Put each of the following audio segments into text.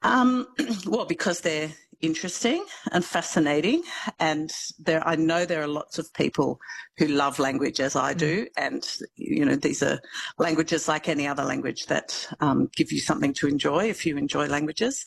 Um, well, because they're interesting and fascinating, and I know there are lots of people who love language as I do, and these are languages like any other language that give you something to enjoy if you enjoy languages.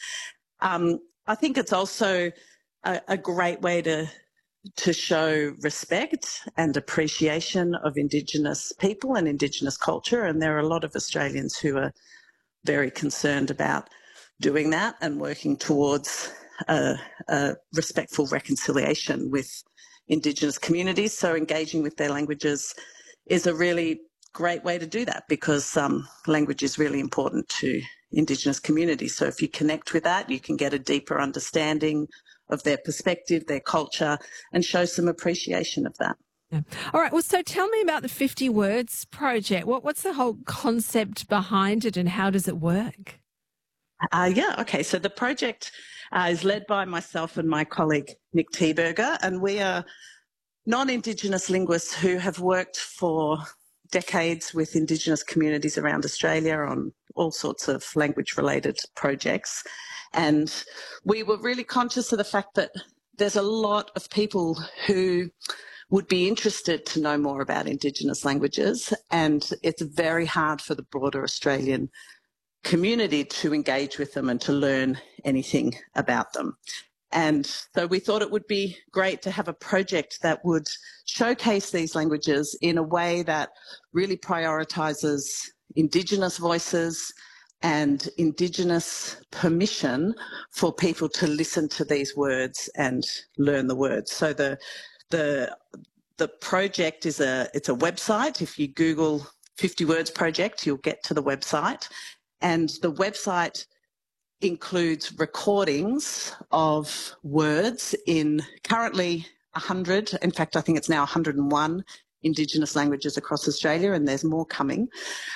I think it's also a great way to show respect and appreciation of Indigenous people and Indigenous culture, and there are a lot of Australians who are very concerned about doing that and working towards a respectful reconciliation with Indigenous communities. So engaging with their languages is a really great way to do that, because language is really important to Indigenous communities. So if you connect with that, you can get a deeper understanding of their perspective, their culture, and show some appreciation of that. Yeah. All right. Well, so tell me about the 50 Words Project. What's the whole concept behind it and how does it work? Okay. So the project is led by myself and my colleague, Nick Thieberger, and we are non-Indigenous linguists who have worked for decades with Indigenous communities around Australia on all sorts of language-related projects. And we were really conscious of the fact that there's a lot of people who would be interested to know more about Indigenous languages, and it's very hard for the broader Australian community to engage with them and to learn anything about them. And so we thought it would be great to have a project that would showcase these languages in a way that really prioritises Indigenous voices and Indigenous permission for people to listen to these words and learn the words. So the project it's a website. If you Google 50 Words Project, you'll get to the website. And the website includes recordings of words in currently 100, in fact, I think it's now 101 Indigenous languages across Australia, and there's more coming.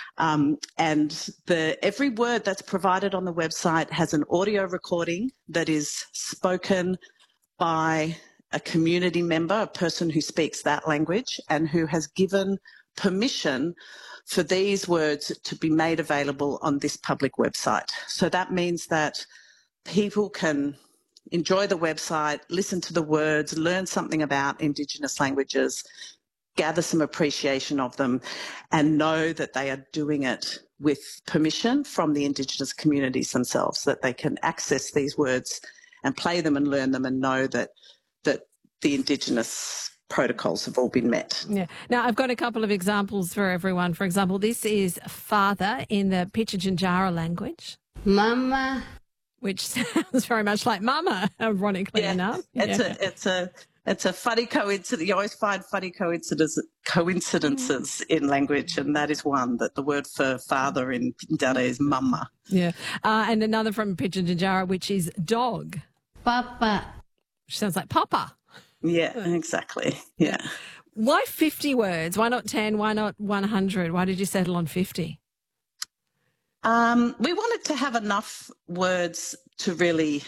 And every word that's provided on the website has an audio recording that is spoken by a community member, a person who speaks that language and who has given permission for these words to be made available on this public website. So that means that people can enjoy the website, listen to the words, learn something about Indigenous languages, gather some appreciation of them, and know that they are doing it with permission from the Indigenous communities themselves, that they can access these words and play them and learn them and know that the Indigenous protocols have all been met. Yeah. Now, I've got a couple of examples for everyone. For example, this is father in the Pitjantjatjara language. Mama. Which sounds very much like mama, ironically enough. It's a funny coincidence. You always find funny coincidences in language, and that is one, that the word for father in Pitjantjatjara is mama. Yeah. And another from Pitjantjatjara, which is dog. Papa. Which sounds like papa. Yeah, exactly. Yeah. Why 50 words? Why not 10? Why not 100? Why did you settle on 50? We wanted to have enough words to really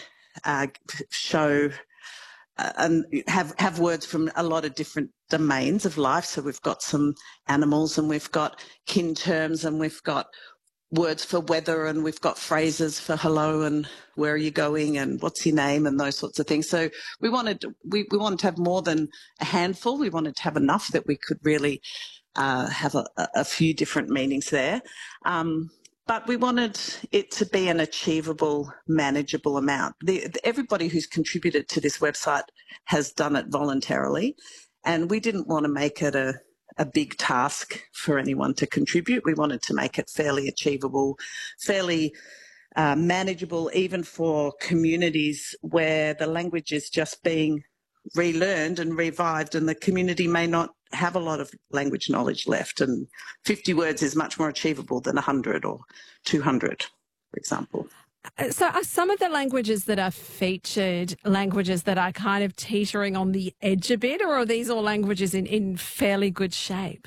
show and have words from a lot of different domains of life. So we've got some animals, and we've got kin terms, and we've got words for weather, and we've got phrases for hello and where are you going and what's your name and those sorts of things. So we wanted to have more than a handful. We wanted to have enough that we could really have a few different meanings there. But we wanted it to be an achievable, manageable amount. Everybody who's contributed to this website has done it voluntarily, and we didn't want to make it a big task for anyone to contribute. We wanted to make it fairly achievable, fairly manageable, even for communities where the language is just being relearned and revived, and the community may not have a lot of language knowledge left. And 50 words is much more achievable than 100 or 200, for example. So are some of the languages that are featured languages that are kind of teetering on the edge a bit, or are these all languages in fairly good shape?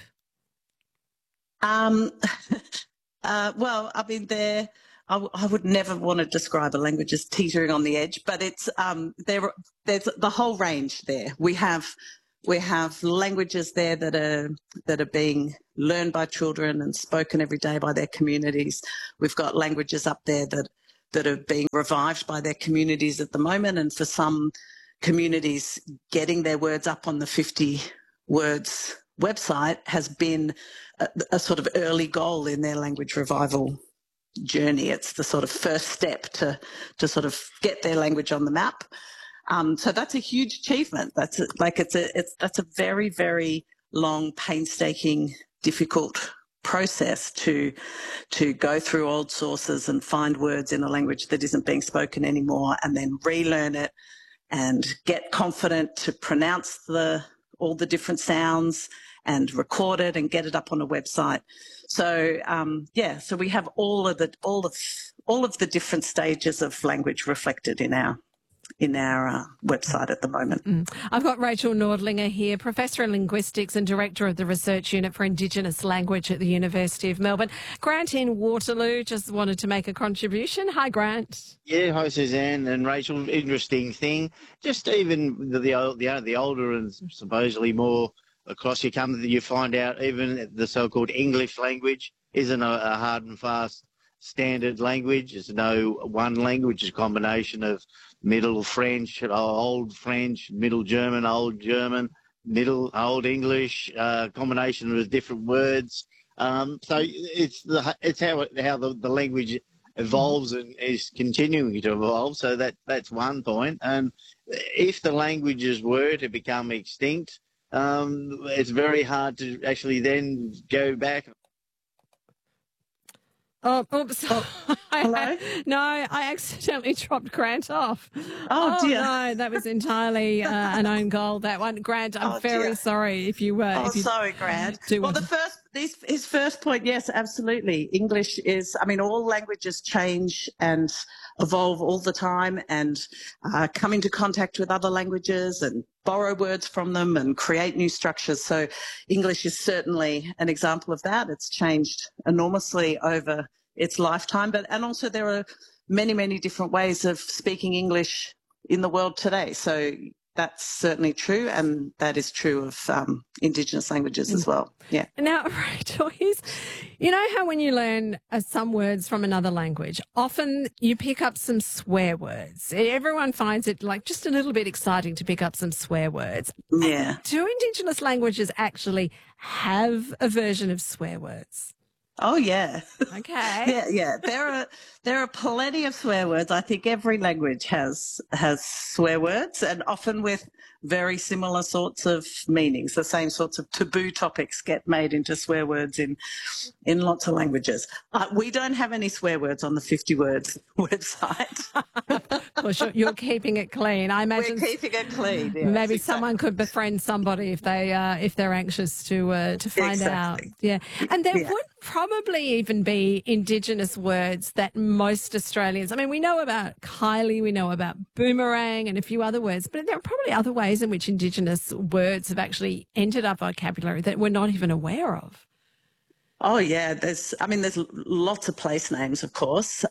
Well, I mean, I would never want to describe a language as teetering on the edge, but it's there's the whole range there. We have languages there that are being learned by children and spoken every day by their communities. We've got languages up there that that are being revived by their communities at the moment. And for some communities, getting their words up on the 50 words website has been a sort of early goal in their language revival journey. It's the sort of first step to sort of get their language on the map. So that's a huge achievement. That's a very, very long, painstaking, difficult process to go through old sources and find words in a language that isn't being spoken anymore, and then relearn it and get confident to pronounce all the different sounds and record it and get it up on a website. So so we have all of the different stages of language reflected in our website at the moment. I've got Rachel Nordlinger here, Professor in Linguistics and Director of the Research Unit for Indigenous Language at the University of Melbourne. Grant in Waterloo just wanted to make a contribution. Hi, Grant. Yeah, hi, Suzanne and Rachel. Interesting thing. Just even the older and supposedly more across you come, you find out even the so-called English language isn't a hard and fast standard language. There's no one language. It's a combination of Middle French, Old French, Middle German, Old German, Middle Old English, combination of different words. So it's how the language evolves and is continuing to evolve. So that's one point. And if the languages were to become extinct, it's very hard to actually then go back. Oh, oops. Oh, hello? No, I accidentally dropped Grant off. Oh, dear. No, that was entirely an own goal, that one. Grant, I'm very sorry if you were. Sorry, Grant. Well, his first point, yes, absolutely. English is, all languages change and evolve all the time, and come into contact with other languages and borrow words from them and create new structures. So English is certainly an example of that. It's changed enormously over its lifetime, and also there are many, many different ways of speaking English in the world today. So that's certainly true, and that is true of Indigenous languages as well. Yeah. Now, Rachel, you know how when you learn some words from another language, often you pick up some swear words. Everyone finds it like just a little bit exciting to pick up some swear words. Yeah. Do Indigenous languages actually have a version of swear words? Oh, yeah. Okay. Yeah. There are plenty of swear words. I think every language has swear words, and often with very similar sorts of meanings. The same sorts of taboo topics get made into swear words in lots of languages. We don't have any swear words on the 50 words website. Well, sure, you're keeping it clean. I imagine we're keeping it clean. Yes, maybe someone could befriend somebody if they're anxious to find out. Yeah, and there would probably even be Indigenous words that most Australians. We know about Kylie, we know about boomerang, and a few other words, but there are probably other ways in which Indigenous words have actually entered our vocabulary that we're not even aware of. Oh, yeah. There's lots of place names, of course,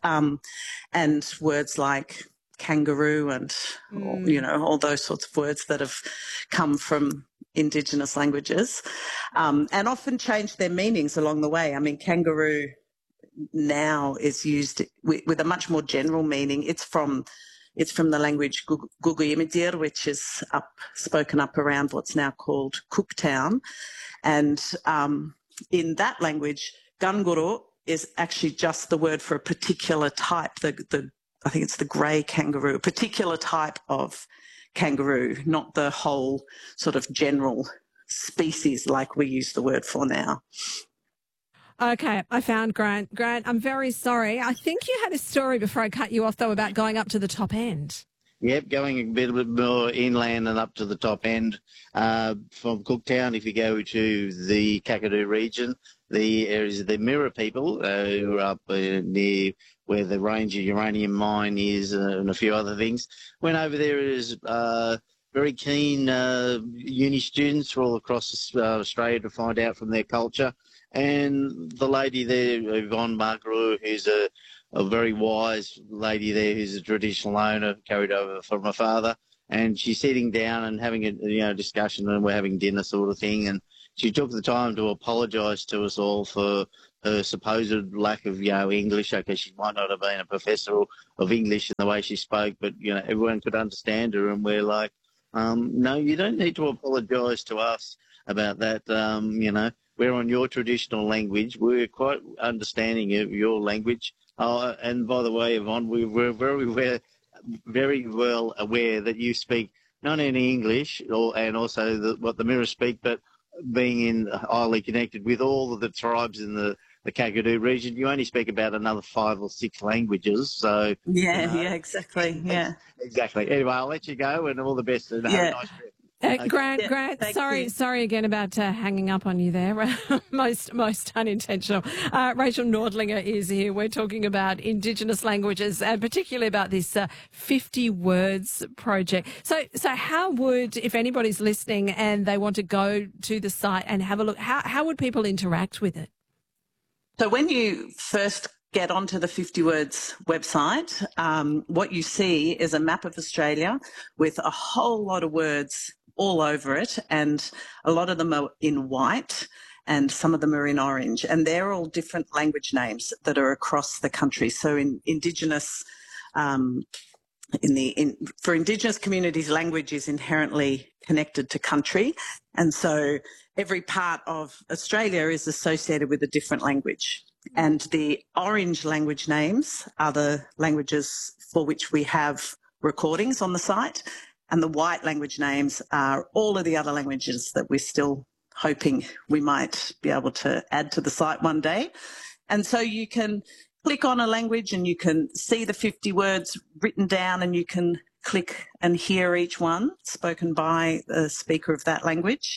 and words like kangaroo and, all those sorts of words that have come from Indigenous languages, and often change their meanings along the way. Kangaroo now is used with a much more general meaning. It's from the language Guguyimidir, which is spoken up around what's now called Cooktown. And in that language, Ganguru is actually just the word for a particular type, I think it's the grey kangaroo, a particular type of kangaroo, not the whole sort of general species like we use the word for now. Okay, I found Grant. Grant, I'm very sorry. I think you had a story before I cut you off, though, about going up to the top end. Yep, going a bit more inland and up to the top end. From Cooktown, if you go to the Kakadu region, the areas of the Mirror people who are up near where the Ranger uranium mine is and a few other things, went over there as very keen uni students all across Australia to find out from their culture. And the lady there, Yvonne Margaru, who's a very wise lady there, who's a traditional owner, carried over from her father, and she's sitting down and having a discussion, and we're having dinner sort of thing, and she took the time to apologise to us all for her supposed lack of, English. Okay, she might not have been a professor of English in the way she spoke, but, everyone could understand her. And we're like, no, you don't need to apologise to us about that. We're on your traditional language. We're quite understanding of your language. And by the way, Yvonne, we're very well aware that you speak not only English and also what the Mirror speak, but being highly connected with all of the tribes in the Kakadu region, you only speak about another 5 or 6 languages. So exactly. Yeah, exactly. Anyway, I'll let you go, and all the best. And have a nice trip. Grant, sorry again about hanging up on you there. most unintentional. Rachel Nordlinger is here. We're talking about Indigenous languages and particularly about this 50 Words project. So how would, if anybody's listening and they want to go to the site and have a look, how would people interact with it? So when you first get onto the 50 Words website, what you see is a map of Australia with a whole lot of words all over it, and a lot of them are in white and some of them are in orange, and they're all different language names that are across the country. So in Indigenous, for Indigenous communities, language is inherently connected to country, and so every part of Australia is associated with a different language. And the orange language names are the languages for which we have recordings on the site, and the white language names are all of the other languages that we're still hoping we might be able to add to the site one day. And so you can click on a language and you can see the 50 words written down, and you can click and hear each one spoken by the speaker of that language.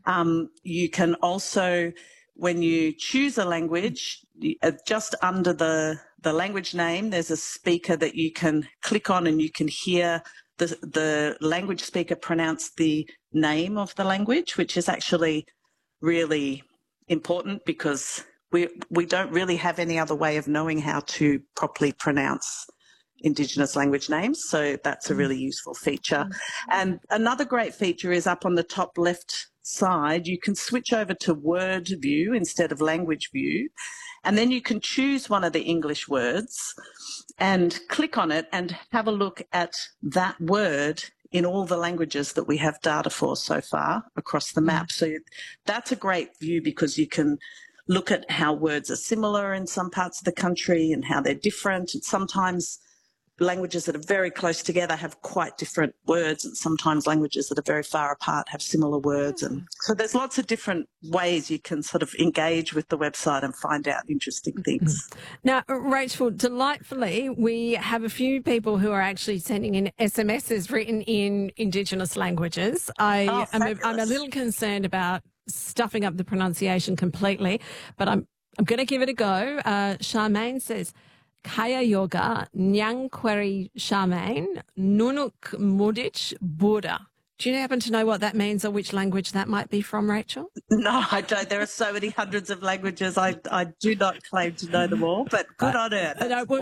You can also, when you choose a language, just under the language name, there's a speaker that you can click on, and you can hear the language speaker pronounce the name of the language, which is actually really important because we don't really have any other way of knowing how to properly pronounce Indigenous language names. So that's a really useful feature. And another great feature is up on the top left side, you can switch over to word view instead of language view. And then you can choose one of the English words and click on it and have a look at that word in all the languages that we have data for so far across the map. So that's a great view because you can look at how words are similar in some parts of the country and how they're different. And sometimes languages that are very close together have quite different words, and sometimes languages that are very far apart have similar words. And so there's lots of different ways you can sort of engage with the website and find out interesting things. Now, Rachel, delightfully, we have a few people who are actually sending in SMSs written in Indigenous languages. I'm a little concerned about stuffing up the pronunciation completely, but I'm going to give it a go. Charmaine says, Kaya Yoga, Nyang Query Charmaine, Nunuk Mudich Buddha. Do you happen to know what that means or which language that might be from, Rachel? No, I don't. There are so many hundreds of languages. I do not claim to know them all, but good on her.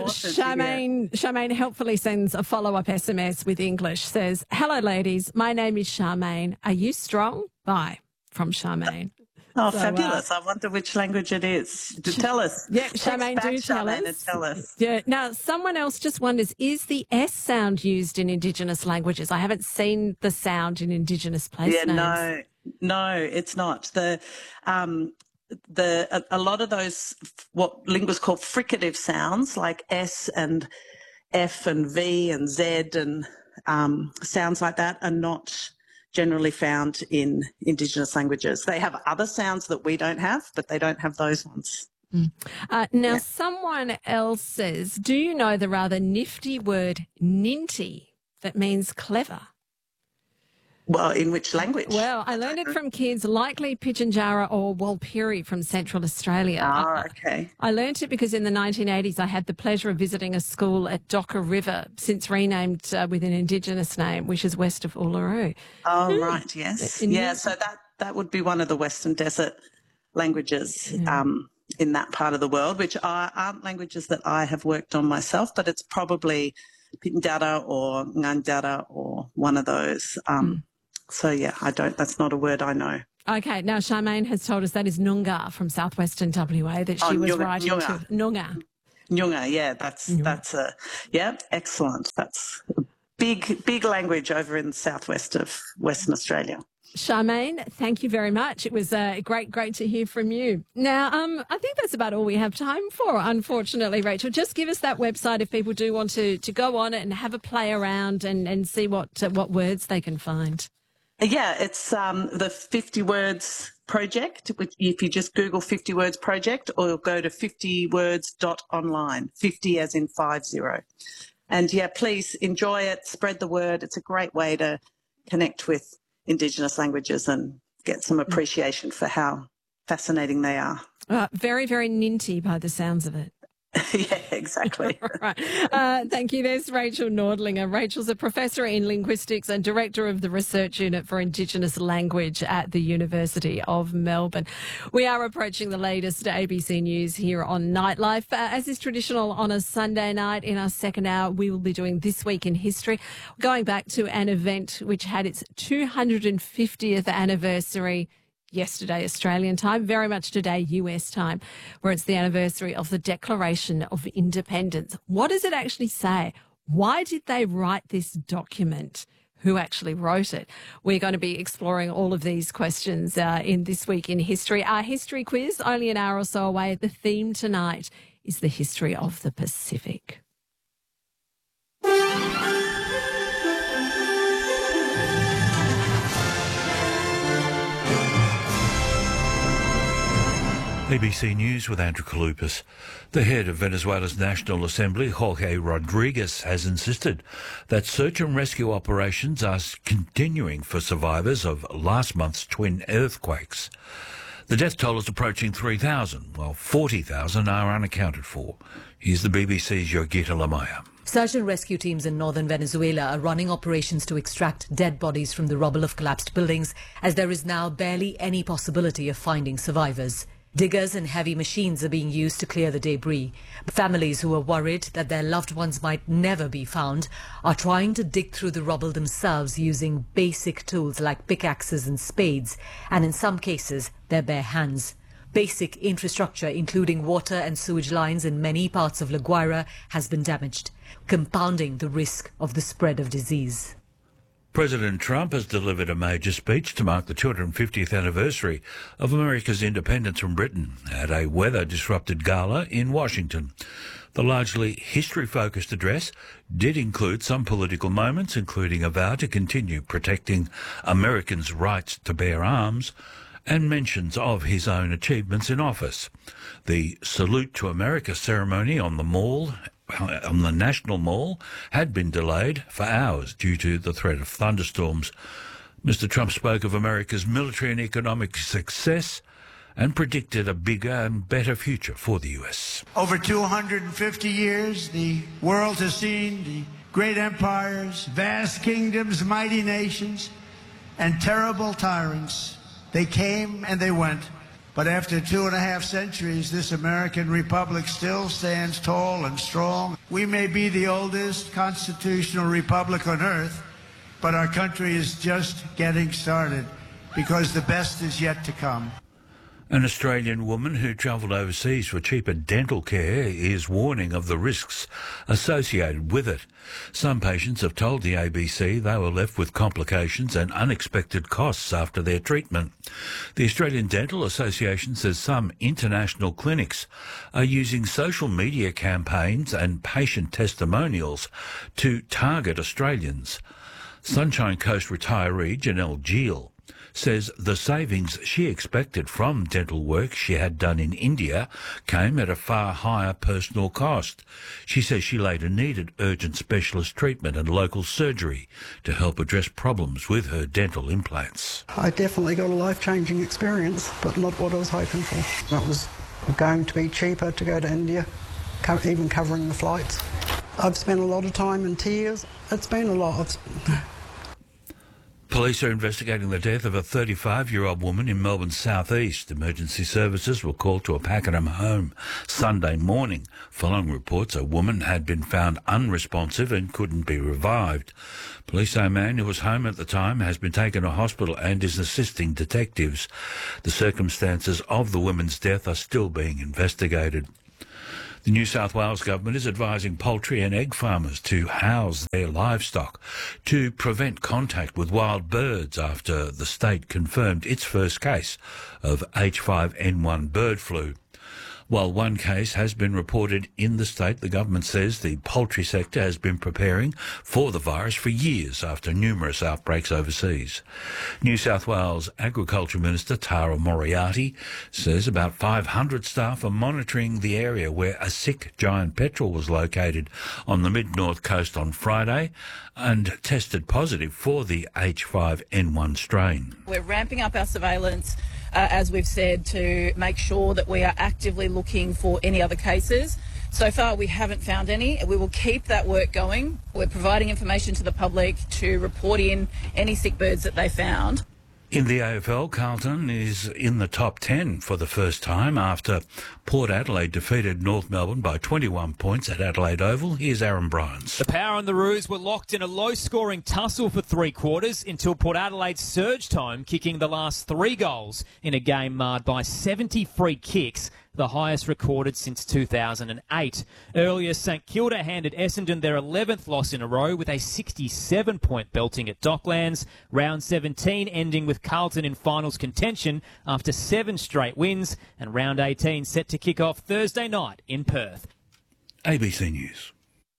Charmaine helpfully sends a follow-up SMS with English, says, hello, ladies. My name is Charmaine. Are you strong? Bye. From Charmaine. Oh, so, fabulous. I wonder which language it is. Tell us. Yeah, Charmaine, do tell us. Yeah. Now, someone else just wonders, is the S sound used in Indigenous languages? I haven't seen the sound in Indigenous place names. No, it's not. A lot of those, what linguists call fricative sounds, like S and F and V and Z and sounds like that, are not generally found in Indigenous languages. They have other sounds that we don't have, but they don't have those ones. Someone else says, do you know the rather nifty word ninty that means clever? Well, in which language? Well, I learned it from kids, likely Pitjantjatjara or Walpiri from Central Australia. Oh, okay. I learned it because in the 1980s I had the pleasure of visiting a school at Docker River, since renamed with an Indigenous name, which is west of Uluru. Oh, right, yes. So that would be one of the Western Desert languages in that part of the world, which aren't languages that I have worked on myself, but it's probably Pitjantjatjara or Ngangjarra or one of those. So, yeah, that's not a word I know. Okay, now Charmaine has told us that is Noongar from southwestern WA that she was writing to. Noongar. Noongar, yeah, that's excellent. That's a big language over in the southwest of Western Australia. Charmaine, thank you very much. It was great to hear from you. Now, I think that's about all we have time for, unfortunately, Rachel. Just give us that website if people do want to go on it and have a play around and see what words they can find. Yeah, it's the 50 Words Project. If you just Google 50 Words Project or go to 50words.online, 50 as in 50. And yeah, please enjoy it, spread the word. It's a great way to connect with Indigenous languages and get some appreciation for how fascinating they are. Very, very ninty by the sounds of it. Yeah, exactly. Right. Thank you. There's Rachel Nordlinger. Rachel's a professor in linguistics and director of the Research Unit for Indigenous Language at the University of Melbourne. We are approaching the latest ABC News here on Nightlife. As is traditional on a Sunday night, in our second hour, we will be doing This Week in History, going back to an event which had its 250th anniversary yesterday, Australian time, very much today, US time, where it's the anniversary of the Declaration of Independence. What does it actually say? Why did they write this document? Who actually wrote it? We're going to be exploring all of these questions in This Week in History. Our history quiz, only an hour or so away. The theme tonight is the history of the Pacific. ABC News with Andrew Kalupas. The head of Venezuela's National Assembly, Jorge Rodriguez, has insisted that search and rescue operations are continuing for survivors of last month's twin earthquakes. The death toll is approaching 3,000, while 40,000 are unaccounted for. Here's the BBC's Yogita Lamaya. Search and rescue teams in northern Venezuela are running operations to extract dead bodies from the rubble of collapsed buildings, as there is now barely any possibility of finding survivors. Diggers and heavy machines are being used to clear the debris. Families who are worried that their loved ones might never be found are trying to dig through the rubble themselves using basic tools like pickaxes and spades, and in some cases, their bare hands. Basic infrastructure, including water and sewage lines in many parts of La Guaira, has been damaged, compounding the risk of the spread of disease. President Trump has delivered a major speech to mark the 250th anniversary of America's independence from Britain at a weather-disrupted gala in Washington. The largely history-focused address did include some political moments, including a vow to continue protecting Americans' rights to bear arms, and mentions of his own achievements in office. The Salute to America ceremony on the National Mall had been delayed for hours due to the threat of thunderstorms. Mr. Trump spoke of America's military and economic success and predicted a bigger and better future for the US. Over 250 years, the world has seen the great empires, vast kingdoms, mighty nations, and terrible tyrants. They came and they went. But after 2.5 centuries, this American republic still stands tall and strong. We may be the oldest constitutional republic on earth, but our country is just getting started because the best is yet to come. An Australian woman who travelled overseas for cheaper dental care is warning of the risks associated with it. Some patients have told the ABC they were left with complications and unexpected costs after their treatment. The Australian Dental Association says some international clinics are using social media campaigns and patient testimonials to target Australians. Sunshine Coast retiree Janelle Gill says the savings she expected from dental work she had done in India came at a far higher personal cost. She says she later needed urgent specialist treatment and local surgery to help address problems with her dental implants. I definitely got a life-changing experience, but not what I was hoping for. It was going to be cheaper to go to India, even covering the flights. I've spent a lot of time in tears. It's been a lot. Police are investigating the death of a 35-year-old woman in Melbourne's southeast. Emergency services were called to a Pakenham home Sunday morning. Following reports, a woman had been found unresponsive and couldn't be revived. Police say a man who was home at the time has been taken to hospital and is assisting detectives. The circumstances of the woman's death are still being investigated. The New South Wales government is advising poultry and egg farmers to house their livestock to prevent contact with wild birds after the state confirmed its first case of H5N1 bird flu. While one case has been reported in the state, the government says the poultry sector has been preparing for the virus for years after numerous outbreaks overseas. New South Wales Agriculture Minister Tara Moriarty says about 500 staff are monitoring the area where a sick giant petrel was located on the mid-north coast on Friday and tested positive for the H5N1 strain. We're ramping up our surveillance, as we've said, to make sure that we are actively looking for any other cases. So far, we haven't found any. We will keep that work going. We're providing information to the public to report in any sick birds that they found. In the AFL, Carlton is in the top 10 for the first time after Port Adelaide defeated North Melbourne by 21 points at Adelaide Oval. Here's Aaron Bryans. The Power and the Roos were locked in a low-scoring tussle for 3 quarters until Port Adelaide surged home, kicking the last 3 goals in a game marred by 70 free kicks, the highest recorded since 2008. Earlier, St Kilda handed Essendon their 11th loss in a row with a 67-point belting at Docklands. Round 17 ending with Carlton in finals contention after 7 straight wins, and round 18 set to kick off Thursday night in Perth. ABC News.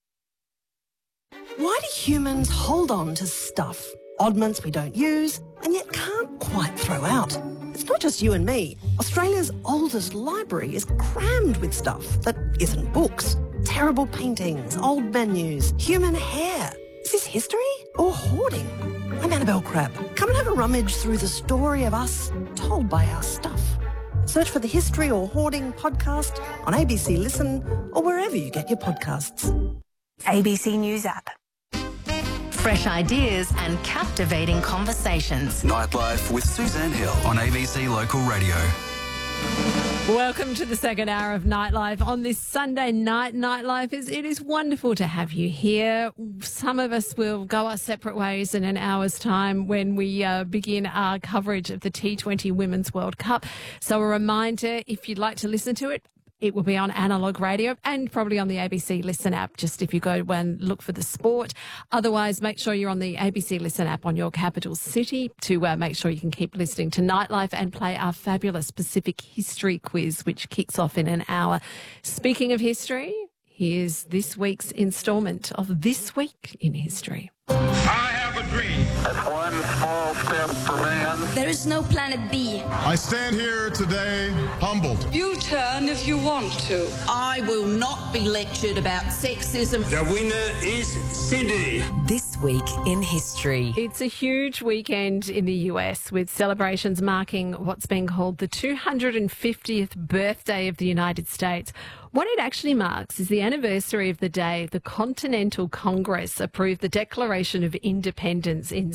Why do humans hold on to stuff? Oddments we don't use and yet can't quite throw out. It's not just you and me. Australia's oldest library is crammed with stuff that isn't books. Terrible paintings, old menus, human hair. Is this history or hoarding? I'm Annabelle Crabb. Come and have a rummage through the story of us told by our stuff. Search for the History or Hoarding podcast on ABC Listen or wherever you get your podcasts. ABC News app. Fresh ideas and captivating conversations. Nightlife with Suzanne Hill on ABC Local Radio. Welcome to the second hour of Nightlife on this Sunday night. Nightlife it is wonderful to have you here. Some of us will go our separate ways in an hour's time when we begin our coverage of the T20 Women's World Cup. So a reminder, if you'd like to listen to it, it will be on Analog Radio and probably on the ABC Listen app, just if you go and look for the sport. Otherwise, make sure you're on the ABC Listen app on your capital city to make sure you can keep listening to Nightlife and play our fabulous Pacific History quiz, which kicks off in an hour. Speaking of history, here's this week's instalment of This Week in History. I have a dream. That's one small step for man. There is no planet B. I stand here today humbled. You turn if you want to. I will not be lectured about sexism. The winner is Cindy. This Week in History. It's a huge weekend in the US with celebrations marking what's being called the 250th birthday of the United States. What it actually marks is the anniversary of the day the Continental Congress approved the Declaration of Independence in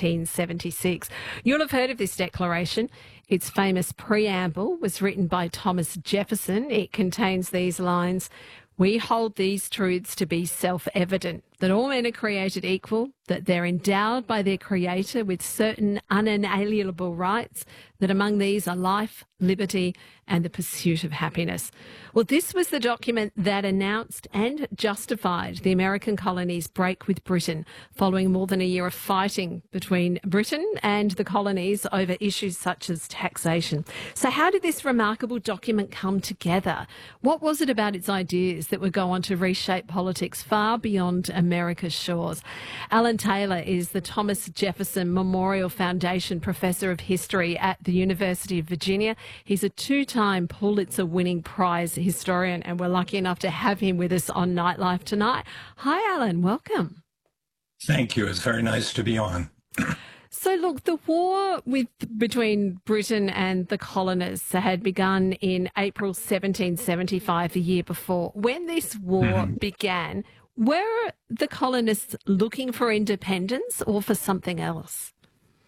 1776. You'll have heard of this declaration. Its famous preamble was written by Thomas Jefferson. It contains these lines: "We hold these truths to be self-evident, that all men are created equal, that they're endowed by their Creator with certain unalienable rights, that among these are life, liberty, and the pursuit of happiness." Well, this was the document that announced and justified the American colonies' break with Britain, following more than a year of fighting between Britain and the colonies over issues such as taxation. So how did this remarkable document come together? What was it about its ideas that would go on to reshape politics far beyond America's shores? Alan Taylor is the Thomas Jefferson Memorial Foundation Professor of History at the University of Virginia. He's a two-time Pulitzer-winning prize historian, and we're lucky enough to have him with us on Nightlife tonight. Hi, Alan. Welcome. Thank you. It's very nice to be on. So, look, the war between Britain and the colonists had begun in April 1775, the year before. When this war began, were the colonists looking for independence or for something else?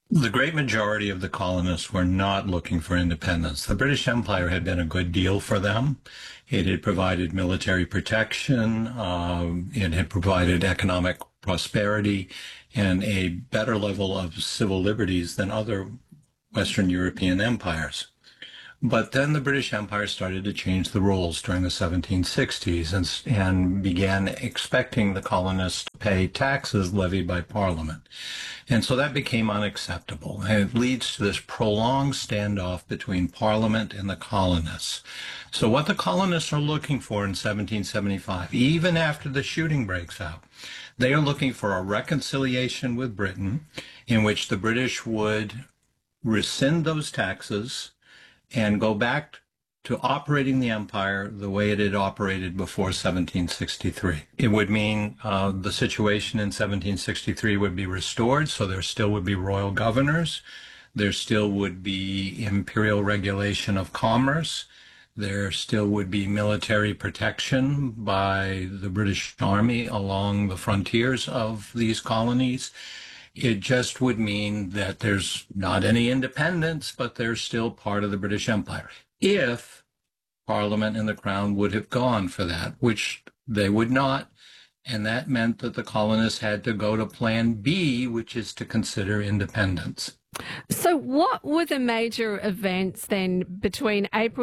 The great majority of the colonists were not looking for independence. The British Empire had been a good deal for them. It had provided military protection, it had provided economic prosperity, and a better level of civil liberties than other Western European empires. But then the British Empire started to change the rules during the 1760s and began expecting the colonists to pay taxes levied by Parliament. And so that became unacceptable. And it leads to this prolonged standoff between Parliament and the colonists. So what the colonists are looking for in 1775, even after the shooting breaks out, they are looking for a reconciliation with Britain in which the British would rescind those taxes and go back to operating the empire the way it had operated before 1763. It would mean the situation in 1763 would be restored, so there still would be royal governors, there still would be imperial regulation of commerce, there still would be military protection by the British Army along the frontiers of these colonies. It just would mean that there's not any independence, but there's still part of the British Empire. If Parliament and the Crown would have gone for that, which they would not, and that meant that the colonists had to go to Plan B, which is to consider independence. So what were the major events then between April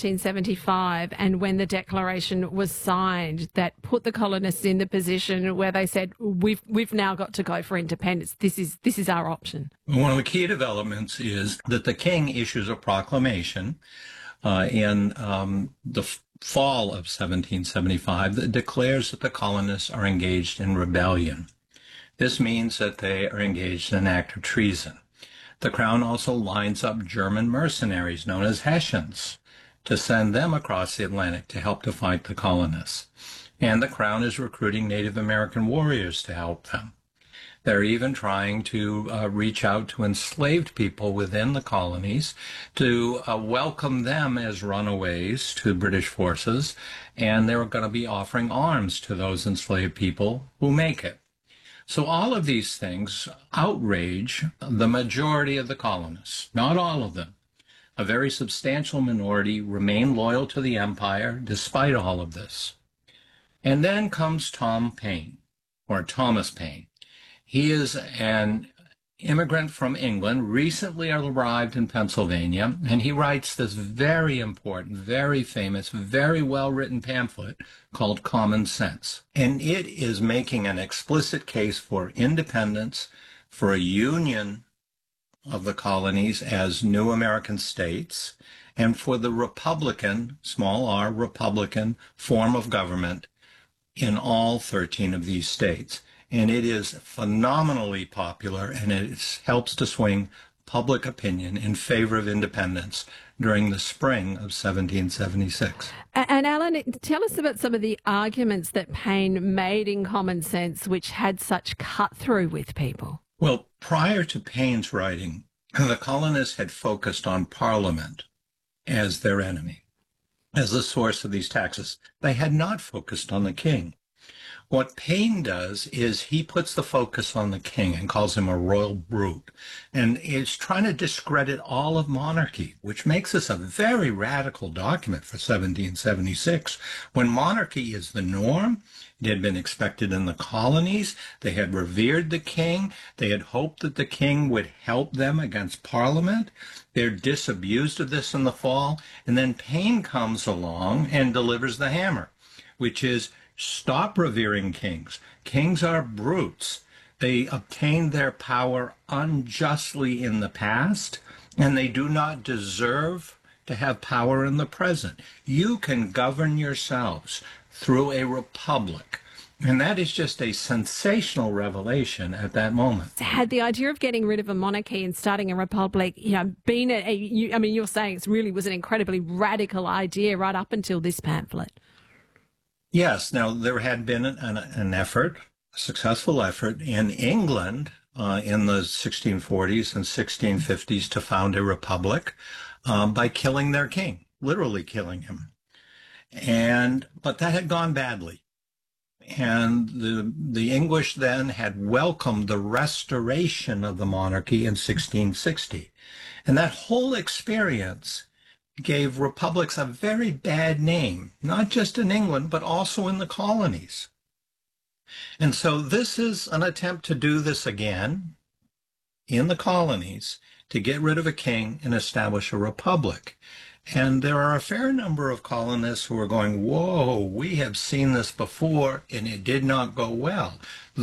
1775 and when the Declaration was signed that put the colonists in the position where they said, we've now got to go for independence. This is our option? One of the key developments is that the king issues a proclamation in the fall of 1775 that declares that the colonists are engaged in rebellion. This means that they are engaged in an act of treason. The Crown also lines up German mercenaries known as Hessians to send them across the Atlantic to help to fight the colonists. And the Crown is recruiting Native American warriors to help them. They're even trying to reach out to enslaved people within the colonies to welcome them as runaways to British forces, and they're going to be offering arms to those enslaved people who make it. So all of these things outrage the majority of the colonists, not all of them. A very substantial minority remain loyal to the empire despite all of this. And then comes Tom Paine, or Thomas Paine. He is an immigrant from England, recently arrived in Pennsylvania, and he writes this very important, very famous, very well-written pamphlet called Common Sense. And it is making an explicit case for independence, for a union of the colonies as new American states, and for the Republican, small r, Republican form of government in all 13 of these states. And it is phenomenally popular, and it helps to swing public opinion in favor of independence during the spring of 1776. And Alan, tell us about some of the arguments that Paine made in Common Sense which had such cut-through with people. Well, prior to Paine's writing, the colonists had focused on Parliament as their enemy, as the source of these taxes. They had not focused on the king. What Paine does is he puts the focus on the king and calls him a royal brute, and is trying to discredit all of monarchy, which makes this a very radical document for 1776, when monarchy is the norm. It had been expected in the colonies. They had revered the king. They had hoped that the king would help them against Parliament. They're disabused of this in the fall, and then Paine comes along and delivers the hammer, which is, stop revering kings. Kings are brutes. They obtained their power unjustly in the past, and they do not deserve to have power in the present. You can govern yourselves through a republic. And that is just a sensational revelation at that moment. Had the idea of getting rid of a monarchy and starting a republic, been you're saying it really was an incredibly radical idea right up until this pamphlet. Yes. Now, there had been an effort, a successful effort in England in the 1640s and 1650s to found a republic by killing their king, literally killing him. But that had gone badly. And the English then had welcomed the restoration of the monarchy in 1660. And that whole experience gave republics a very bad name, not just in England, but also in the colonies. And so this is an attempt to do this again in the colonies, to get rid of a king and establish a republic. And there are a fair number of colonists who are going, whoa, we have seen this before and it did not go well.